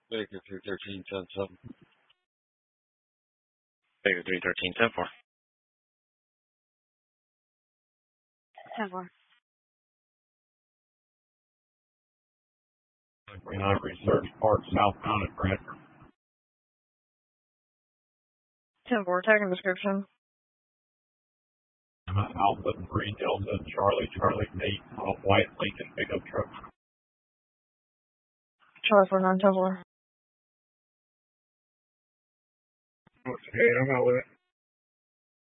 Baker 313, 10-7. Baker 313, 10-4. 10-4. Research Park, southbound at Bradford. 10-4, tagging description. Alpha 3 Delta Charlie 8 on a white Lincoln pickup truck. Charlie 49, 10-4. Okay, I'm out with it.